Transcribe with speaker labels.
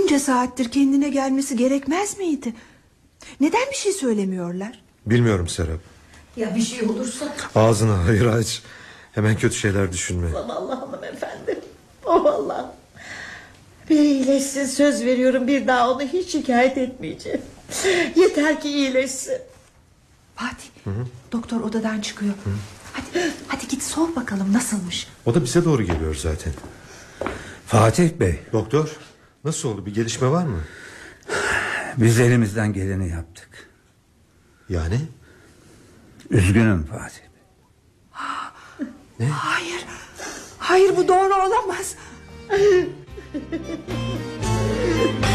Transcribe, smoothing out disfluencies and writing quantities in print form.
Speaker 1: Bunca saattir kendine gelmesi gerekmez miydi? Neden bir şey söylemiyorlar?
Speaker 2: Bilmiyorum Serap.
Speaker 3: Ya bir şey olursa?
Speaker 2: Ağzını hayır aç. Hemen kötü şeyler düşünme.
Speaker 3: Allah hanımefendi. Oh Allah. Bir iyileşsin, söz veriyorum, bir daha onu hiç şikayet etmeyeceğim. Yeter ki iyileşsin.
Speaker 1: Fatih, doktor odadan çıkıyor. Hadi git sor bakalım nasılmış.
Speaker 2: O da bize doğru geliyor zaten.
Speaker 4: Fatih Bey.
Speaker 2: Doktor, nasıl oldu, bir gelişme var mı?
Speaker 4: Biz elimizden geleni yaptık.
Speaker 2: Yani?
Speaker 4: Üzgünüm Fatih Bey.
Speaker 2: Ne?
Speaker 1: Hayır, bu doğru olamaz.